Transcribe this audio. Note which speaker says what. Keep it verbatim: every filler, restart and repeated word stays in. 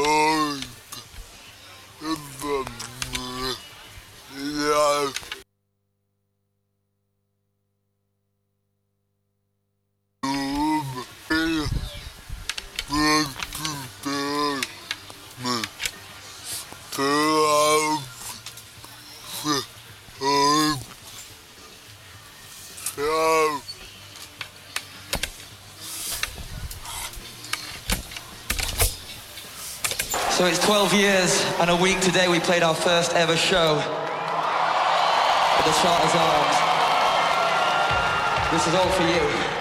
Speaker 1: So it's twelve years and a week today we played our first ever show at the Charters Arms. This is all for you.